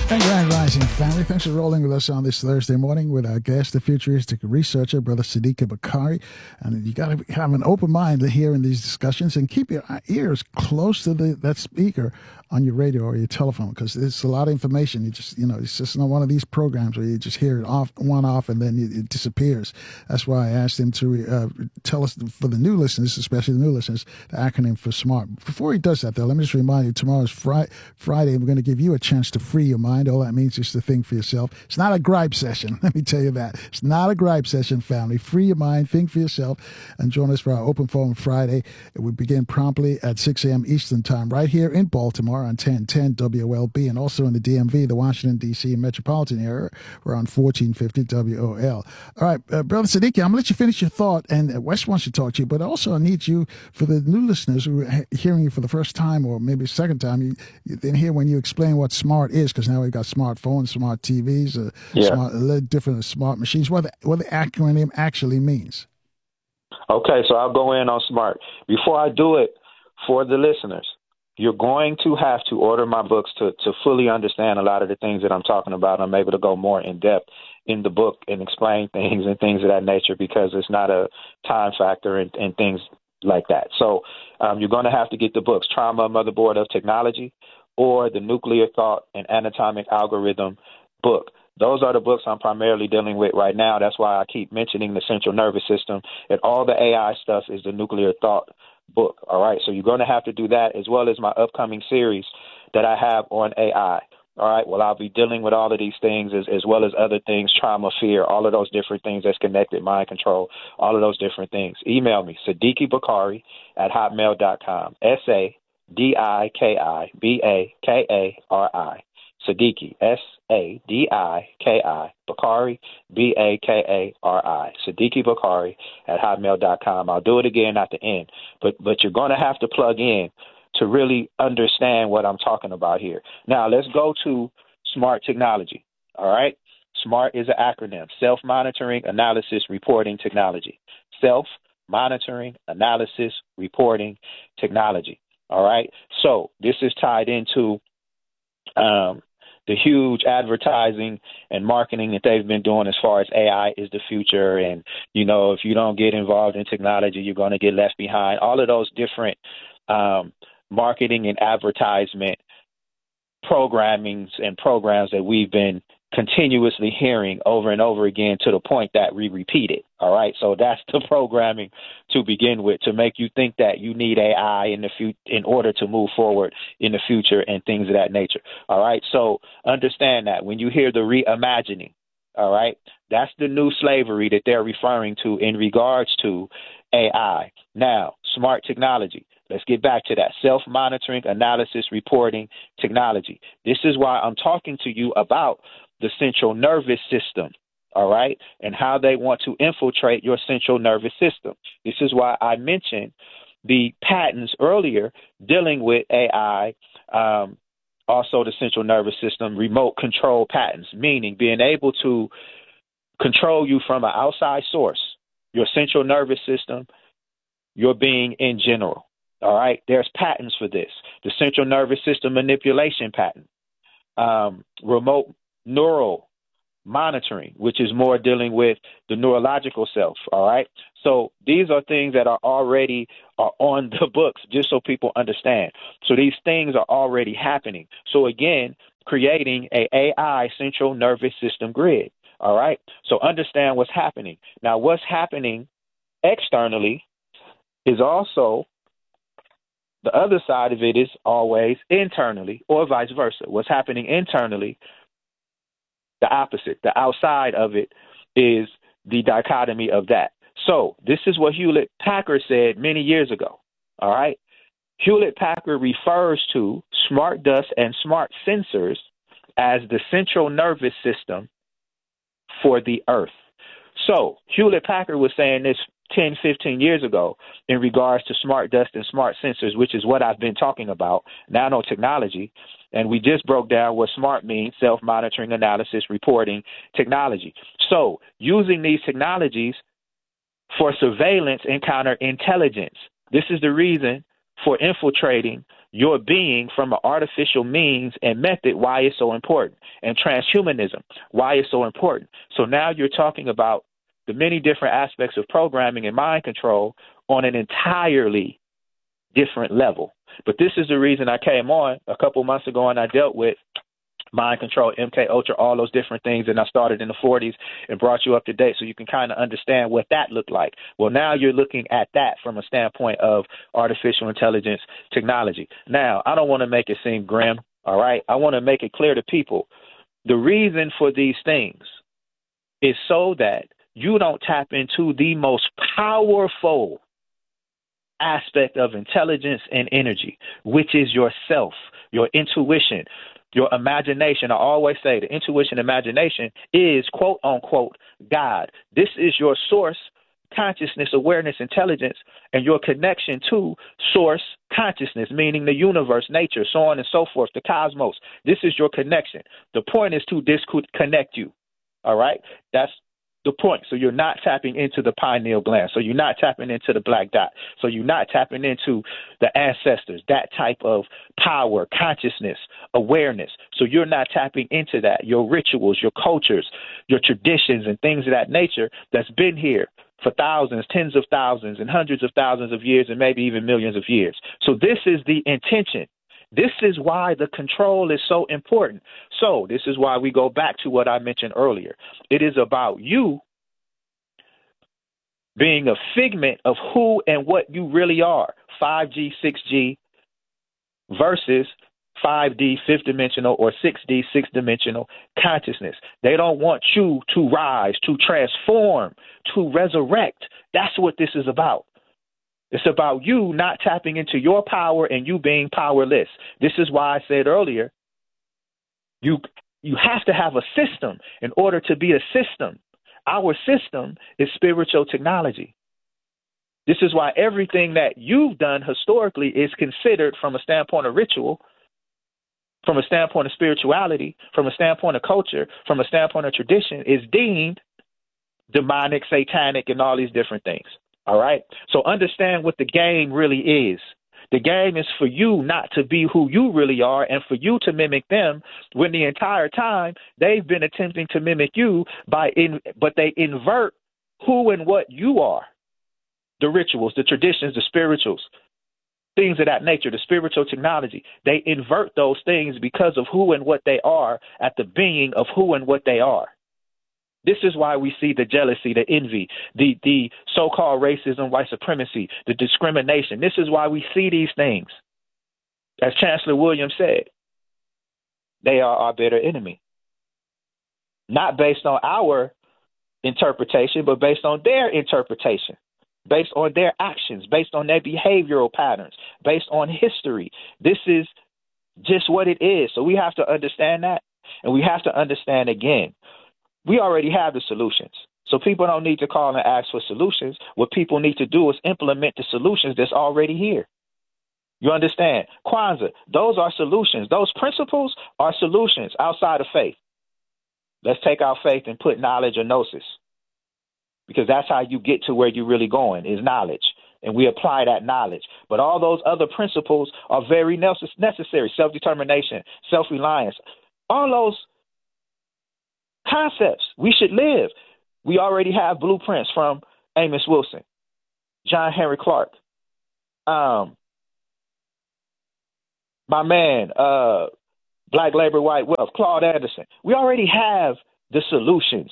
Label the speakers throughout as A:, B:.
A: And Grand Rising family, thanks for rolling with us on this Thursday morning with our guest, the futuristic researcher, Brother Siddiqui Bakari. And you got to have an open mind here in these discussions and keep your ears close to that speaker on your radio or your telephone, because there's a lot of information. You just, it's just not one of these programs where you just hear it off and then it disappears. That's why I asked him to tell us, for the new listeners, especially the new listeners, the acronym for SMART. Before he does that, though, let me just remind you, tomorrow's Friday, and we're going to give you a chance to free your mind. All that means is to think for yourself. It's not a gripe session. Let me tell you that. It's not a gripe session, family. Free your mind, think for yourself, and join us for our Open Forum Friday. We begin promptly at 6 a.m. Eastern Time right here in Baltimore on 1010 WOLB, and also in the DMV, the Washington, D.C. metropolitan area. We're on 1450 WOL. All right, Brother Siddiqui, I'm going to let you finish your thought, and Wes wants to talk to you, but also I need you, for the new listeners who are hearing you for the first time or maybe second time, you didn't hear when you explain what SMART is, because now we've got smartphones, smart TVs, different smart machines, what the acronym actually means.
B: Okay, so I'll go in on SMART. Before I do it, for the listeners, you're going to have to order my books to fully understand a lot of the things that I'm talking about. I'm able to go more in depth in the book and explain things and things of that nature, because it's not a time factor and things like that. So you're going to have to get the books, Trauma Motherboard of Technology, or the Nuclear Thought and Anatomic Algorithm book. Those are the books I'm primarily dealing with right now. That's why I keep mentioning the central nervous system, and all the AI stuff is the Nuclear Thought book. All right. So you're going to have to do that, as well as my upcoming series that I have on AI. All right. Well, I'll be dealing with all of these things as well as other things, trauma, fear, all of those different things that's connected, mind control, all of those different things. Email me, Siddiqui Bakari at hotmail.com. SADIKIBAKARI. Siddiqui, SADIKI, Bakari, BAKARI. Siddiqui Bakari at hotmail.com. I'll do it again at the end. But you're going to have to plug in to really understand what I'm talking about here. Now, let's go to SMART technology. All right? SMART is an acronym, Self-Monitoring, Analysis, Reporting Technology. Self-Monitoring, Analysis, Reporting Technology. All right? So this is tied into the huge advertising and marketing that they've been doing as far as AI is the future. And, if you don't get involved in technology, you're going to get left behind. All of those different marketing and advertisement programmings and programs that we've been continuously hearing over and over again, to the point that we repeat it. All right. So that's the programming to begin with, to make you think that you need AI in order to move forward in the future and things of that nature. All right. So understand that when you hear the reimagining, all right, that's the new slavery that they're referring to in regards to AI. Now, SMART technology. Let's get back to that. Self-monitoring, analysis, reporting technology. This is why I'm talking to you about the central nervous system, all right, and how they want to infiltrate your central nervous system. This is why I mentioned the patents earlier dealing with AI, also the central nervous system, remote control patents, meaning being able to control you from an outside source, your central nervous system, your being in general. All right, there's patents for this. The central nervous system manipulation patent, remote neural monitoring, which is more dealing with the neurological self. All right. So these are things that are already on the books, just so people understand. So these things are already happening. So again, creating a AI central nervous system grid. All right. So understand what's happening. Now, what's happening externally is also, the other side of it is always internally, or vice versa. What's happening internally, the opposite. The outside of it is the dichotomy of that. So this is what Hewlett-Packard said many years ago. All right. Hewlett-Packard refers to smart dust and smart sensors as the central nervous system for the Earth. So Hewlett-Packard was saying this 10, 15 years ago in regards to smart dust and smart sensors, which is what I've been talking about, nanotechnology. And we just broke down what SMART means, self-monitoring, analysis, reporting technology. So using these technologies for surveillance and counterintelligence. This is the reason for infiltrating your being from an artificial means and method, why it's so important, and transhumanism, why it's so important. So now you're talking about the many different aspects of programming and mind control on an entirely different level. But this is the reason I came on a couple months ago and I dealt with mind control, MK Ultra, all those different things. And I started in the 40s and brought you up to date so you can kind of understand what that looked like. Well, now you're looking at that from a standpoint of artificial intelligence technology. Now, I don't want to make it seem grim, all right? I want to make it clear to people. The reason for these things is so that you don't tap into the most powerful aspect of intelligence and energy, which is yourself, your intuition, your imagination. I always say the intuition, imagination is quote unquote God. This is your source, consciousness, awareness, intelligence, and your connection to source consciousness, meaning the universe, nature, so on and so forth, the cosmos. This is your connection. The point is to disconnect you. All right? That's the point. So you're not tapping into the pineal gland. So you're not tapping into the black dot. So you're not tapping into the ancestors, that type of power, consciousness, awareness. So you're not tapping into that. Your rituals, your cultures, your traditions, and things of that nature that's been here for thousands, tens of thousands, and hundreds of thousands of years, and maybe even millions of years. So this is the intention. This is why the control is so important. So this is why we go back to what I mentioned earlier. It is about you being a figment of who and what you really are, 5G, 6G versus 5D, fifth dimensional, or 6D, sixth dimensional consciousness. They don't want you to rise, to transform, to resurrect. That's what this is about. It's about you not tapping into your power and you being powerless. This is why I said earlier, you have to have a system in order to be a system. Our system is spiritual technology. This is why everything that you've done historically is considered from a standpoint of ritual, from a standpoint of spirituality, from a standpoint of culture, from a standpoint of tradition, is deemed demonic, satanic, and all these different things. All right. So understand what the game really is. The game is for you not to be who you really are and for you to mimic them when the entire time they've been attempting to mimic you but they invert who and what you are. The rituals, the traditions, the spirituals, things of that nature, the spiritual technology. They invert those things because of who and what they are at the being of who and what they are. This is why we see the jealousy, the envy, the so-called racism, white supremacy, the discrimination. This is why we see these things. As Chancellor Williams said, they are our bitter enemy. Not based on our interpretation, but based on their interpretation, based on their actions, based on their behavioral patterns, based on history. This is just what it is. So we have to understand that, and we have to understand again, we already have the solutions. So people don't need to call and ask for solutions. What people need to do is implement the solutions that's already here. You understand? Kwanzaa, those are solutions. Those principles are solutions outside of faith. Let's take our faith and put knowledge or gnosis, because that's how you get to where you're really going, is knowledge. And we apply that knowledge. But all those other principles are very necessary. Self-determination, self-reliance, all those concepts we should live. We already have blueprints from Amos Wilson, John Henry Clark, my man, Black Labor, White Wealth, Claude Anderson. We already have the solutions,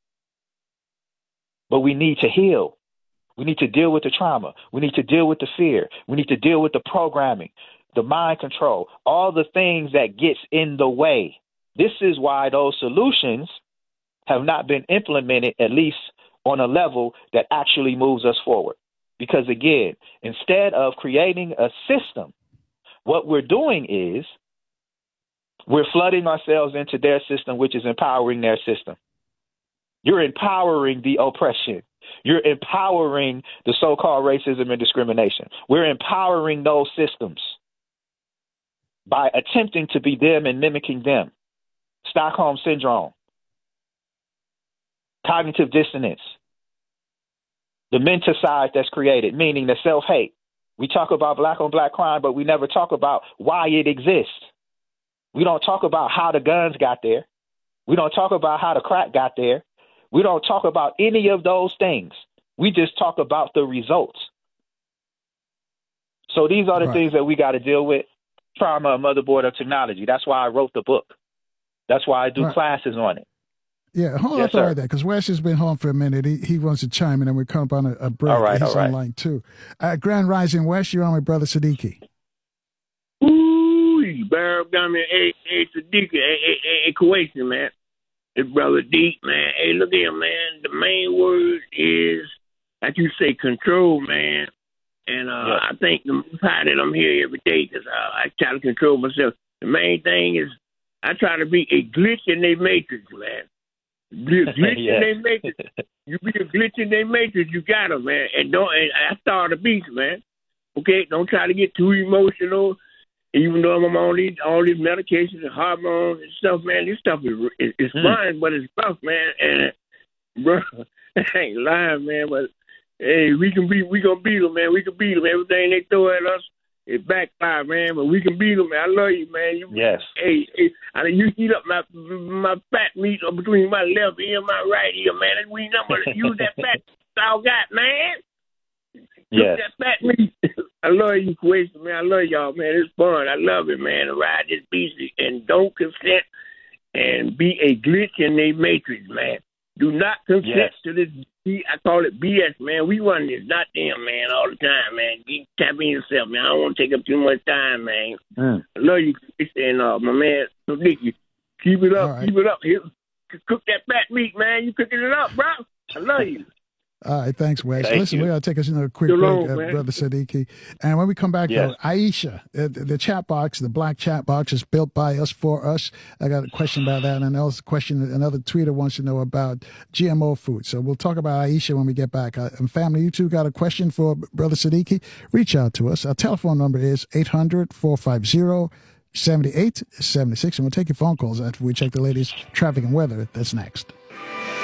B: but we need to heal. We need to deal with the trauma. We need to deal with the fear. We need to deal with the programming, the mind control, all the things that gets in the way. This is why those solutions have not been implemented, at least on a level that actually moves us forward. Because again, instead of creating a system, what we're doing is we're flooding ourselves into their system, which is empowering their system. You're empowering the oppression. You're empowering the so-called racism and discrimination. We're empowering those systems by attempting to be them and mimicking them. Stockholm syndrome, cognitive dissonance, the menticide that's created, meaning the self-hate. We talk about black on black crime, but we never talk about why it exists. We don't talk about how the guns got there. We don't talk about how the crack got there. We don't talk about any of those things. We just talk about the results. So these are the things that we got to deal with. Trauma, motherboard of technology. That's why I wrote the book. That's why I do classes on it.
A: Yeah, hold on for that, because Wes has been home for a minute. He wants to chime in, and we come up on a break.
B: All right,
A: He's on line 2. Grand Rising, Wes, you're on with Brother Siddiqui.
C: Ooh, Barb got me. Hey, Siddiqui, hey, Kuwaiti, man. It's Brother Deep, man. Hey, look here, man. The main word is, like you say, control, man. And I think the part that I'm here every day, because I try to control myself. The main thing is I try to be a glitch in their matrix, man. Be a glitch in their matrix. You be a glitch in their matrix, you got them, man. And I start a beast, man. Okay, don't try to get too emotional. Even though I'm on all these medications and hormones and stuff, man, this stuff is fun, but it's rough, man. And bro, I ain't lying, man, but hey, we gonna beat them, man. We can beat them. Everything they throw at us, it backfire, man. But we can beat them, man. I love you, man.
B: Yes.
C: Hey, you heat up my fat meat between my left ear and my right ear, man. And we not gonna use that fat y'all got, man.
B: Yes.
C: That fat meat. I love you, Kuwaiti, man. I love y'all, man. It's fun. I love it, man. To ride this beast and don't consent and be a glitch in their matrix, man. Do not consent to this. I call it BS, man. We run this, not them, man, all the time, man. Tap in yourself, man. I don't want to take up too much time, man. I love you, and my man, Siddiqui. Keep it up, keep it up. Here, cook that fat meat, man. You cooking it up, bro. I love you.
A: All right, thanks, Wes. Listen, we got to take us into a quick break, Brother Siddiqui. And when we come back, though, Aisha, the chat box, the black chat box is built by us, for us. I got a question about that, and another tweeter wants to know about GMO food. So we'll talk about Aisha when we get back. And family, you two got a question for Brother Siddiqui? Reach out to us. Our telephone number is 800-450-7876, and we'll take your phone calls after we check the latest traffic and weather. That's next.